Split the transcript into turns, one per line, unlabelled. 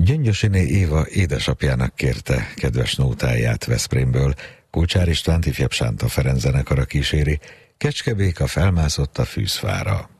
Gyöngyösiné Éva édesapjának kérte kedves nótáját Veszprémből, Kulcsár Istvánt ifjabb Sánta Ferenc zenekara kíséri, Kecske Béka felmászott a fűzfára.